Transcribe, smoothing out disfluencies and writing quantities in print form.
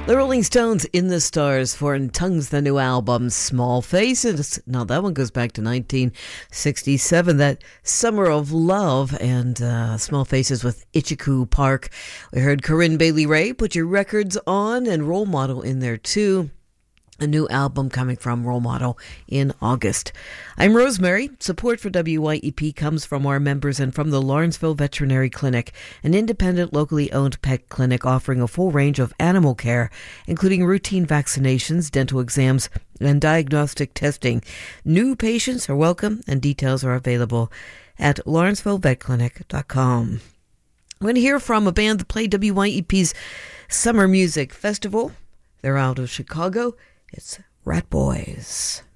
The Rolling Stones, In the Stars, for In Tongues, the new album, Small Faces. Now, that one goes back to 1967, that Summer of Love, and Small Faces with Ichiku Park. We heard Corinne Bailey Rae, Put Your Records On, and Role Model in there, too. A new album coming from Role Model in August. I'm Rosemary. Support for WYEP comes from our members and from the Lawrenceville Veterinary Clinic, an independent, locally owned pet clinic offering a full range of animal care, including routine vaccinations, dental exams, and diagnostic testing. New patients are welcome, and details are available at lawrencevillevetclinic.com. We're going to hear from a band that played WYEP's Summer Music Festival. They're out of Chicago. It's Rat Boys.